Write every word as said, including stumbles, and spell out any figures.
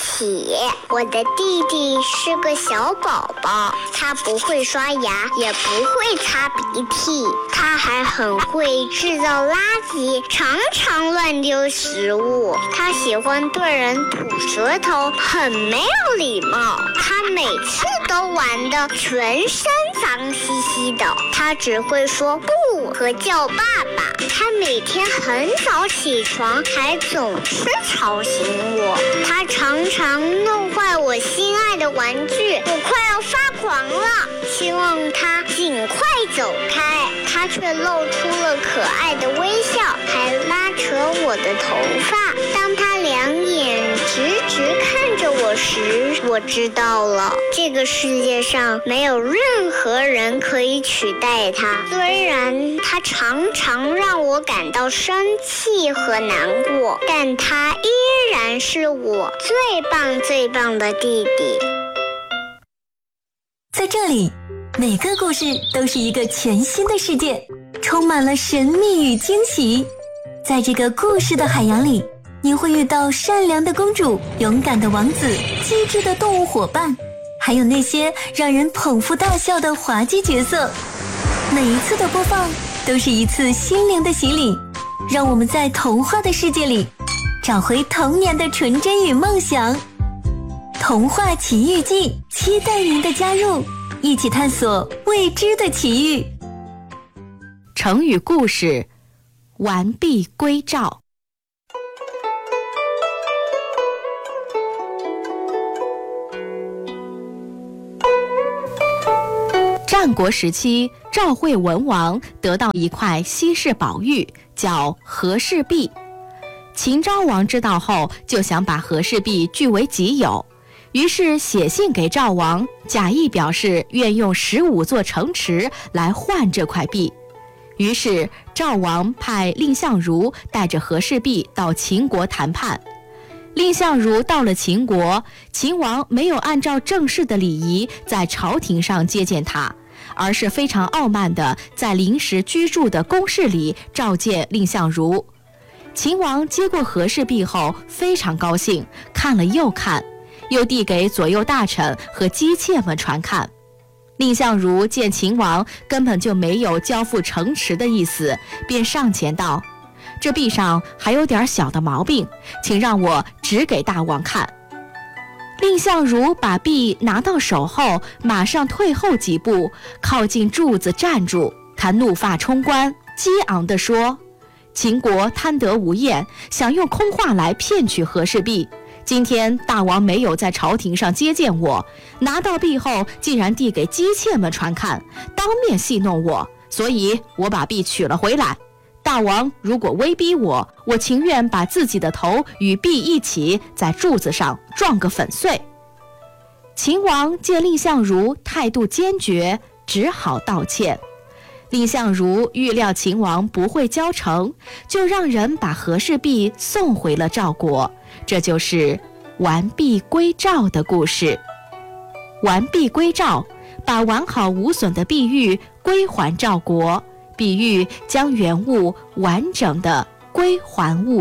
起。我的弟弟是个小宝宝，他不会刷牙，也不会擦鼻涕，他还很会制造垃圾，常常乱丢食物。他喜欢对人吐舌头，很没有礼貌。他每次都玩得全身脏兮兮的，他只会说不和叫爸爸。他每天很早起床，还总是吵醒我。他常常弄坏我心爱的玩具，我快要发狂了，希望他尽快走开。他却露出了可爱的微笑，还拉扯我的头发。当他两眼直直看着我时，我知道了，这个世界上没有任何人可以取代他。虽然他常常让我感到生气和难过，但他依然是我最棒最棒的弟弟。 在这里，每个故事都是一个全新的世界，充满了神秘与惊喜。在这个故事的海洋里，你会遇到善良的公主、勇敢的王子、机智的动物伙伴，还有那些让人捧腹大笑的滑稽角色。每一次的播放都是一次心灵的洗礼，让我们在童话的世界里找回童年的纯真与梦想。童话奇遇记，期待您的加入，一起探索未知的奇遇。 成语故事：完璧归赵。战国时期，赵惠文王得到一块稀世宝玉，叫和氏璧。秦昭王知道后，就想把和氏璧据为己有，于是写信给赵王，假意表示愿用十五座城池来换这块璧。于是赵王派蔺相如带着和氏璧到秦国谈判。蔺相如到了秦国，秦王没有按照正式的礼仪在朝廷上接见他，而是非常傲慢地在临时居住的宫室里召见蔺相如。秦王接过和氏璧后非常高兴，看了又看，又递给左右大臣和姬妾们传看。蔺相如见秦王根本就没有交付城池的意思，便上前道：这璧上还有点小的毛病，请让我指给大王看。蔺相如把璧拿到手后，马上退后几步，靠近柱子站住。他怒发冲冠，激昂地说：秦国贪得无厌，想用空话来骗取和氏璧。今天大王没有在朝廷上接见我，拿到璧后竟然递给姬妾们传看，当面戏弄我，所以我把璧取了回来。大王如果威逼我，我情愿把自己的头与璧一起在柱子上撞个粉碎。秦王见蔺相如态度坚决，只好道歉。蔺相如预料秦王不会交成，就让人把和氏璧送回了赵国。这就是完璧归赵的故事。完璧归赵，把完好无损的璧玉归还赵国，比喻将原物完整的归还物